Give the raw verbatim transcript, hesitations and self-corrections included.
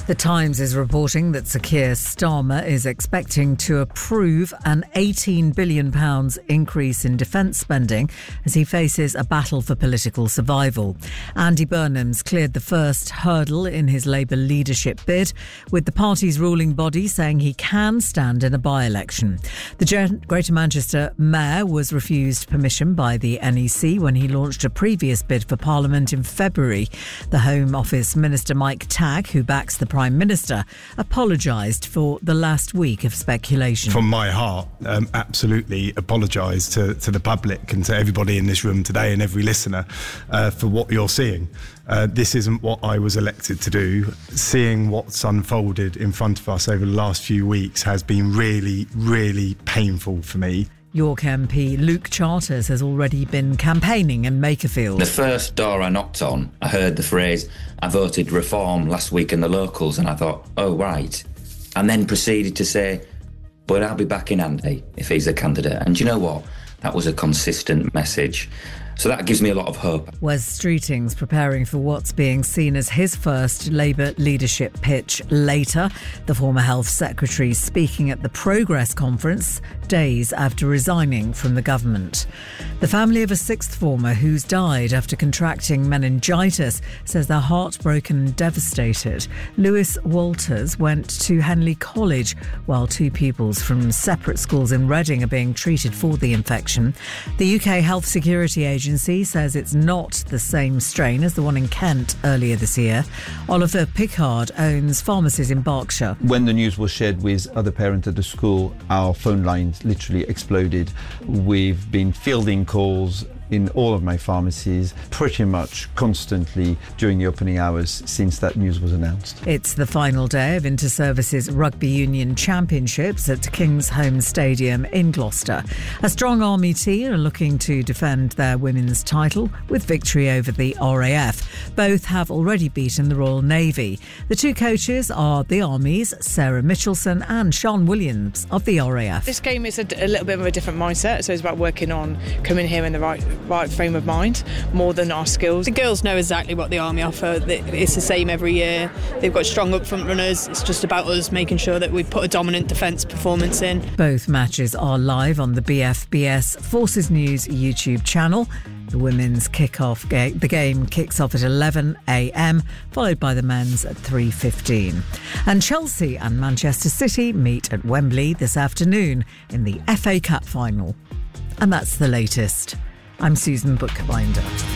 The Times is reporting that Sir Keir Starmer is expecting to approve an eighteen billion pounds increase in defence spending as he faces a battle for political survival. Andy Burnham's cleared the first hurdle in his Labour leadership bid, with the party's ruling body saying he can stand in a by-election. The Greater Manchester Mayor was refused permission by the N E C when he launched a previous bid for Parliament in February. The Home Office Minister Mike Tagg, who backs the Prime Minister, apologised for the last week of speculation. From my heart, um, absolutely apologise to, to the public and to everybody in this room today and every listener uh, for what you're seeing. Uh, this isn't what I was elected to do. Seeing what's unfolded in front of us over the last few weeks has been really, really painful for me. York M P Luke Charters has already been campaigning in Makerfield. The first door I knocked on, I heard the phrase, "I voted Reform last week in the locals," and I thought, oh, right. And then proceeded to say, but I'll be back in Andy if he's a candidate. And do you know what? That was a consistent message. So that gives me a lot of hope. Wes Streeting's preparing for what's being seen as his first Labour leadership pitch later. The former Health Secretary speaking at the Progress Conference days after resigning from the government. The family of a sixth former who's died after contracting meningitis says they're heartbroken and devastated. Lewis Walters went to Henley College while two pupils from separate schools in Reading are being treated for the infection. The U K Health Security Agency Agency says it's not the same strain as the one in Kent earlier this year. Oliver Pickard owns pharmacies in Berkshire. When the news was shared with other parents at the school, our phone lines literally exploded. We've been fielding calls in all of my pharmacies pretty much constantly during the opening hours since that news was announced. It's the final day of Inter-Services Rugby Union Championships at Kingsholm Stadium in Gloucester. A strong Army team are looking to defend their women's title with victory over the R A F. Both have already beaten the Royal Navy. The two coaches are the Army's Sarah Mitchelson and Sean Williams of the R A F. This game is a, a little bit of a different mindset, so it's about working on coming here in the right right frame of mind more than our skills. The girls know exactly what the Army offer. It's the same every year. They've got strong up front runners. It's just about us making sure that we put a dominant defence performance in. Both matches are live on the B F B S Forces News YouTube channel. The women's kick-off ga- the game kicks off at eleven a.m, followed by the men's at three fifteen. And Chelsea and Manchester City meet at Wembley this afternoon in the F A Cup final. And that's the latest. I'm Susan Bookbinder.